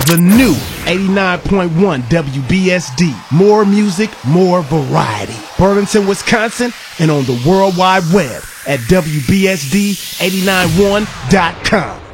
The new 89.1 WBSD. More music, more variety. Burlington, Wisconsin, and on the World Wide Web at WBSD891.com.